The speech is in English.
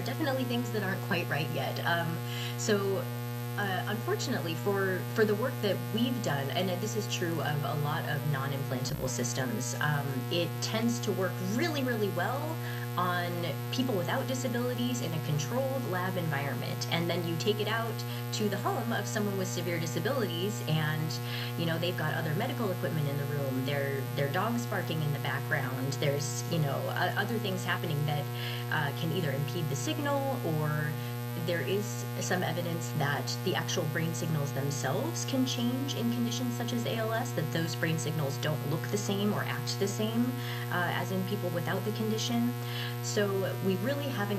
definitely things that aren't quite right yet. So unfortunately, for the work that we've done, and this is true of a lot of non-implantable systems, it tends to work really, really well on people without disabilities in a controlled lab environment. And then you take it out to the home of someone with severe disabilities, and they've got other medical equipment in the room. Their dog's barking in the background. There's other things happening that can either impede the signal, or there is some evidence that the actual brain signals themselves can change in conditions such as ALS, that those brain signals don't look the same or act the same as in people without the condition. So we really haven't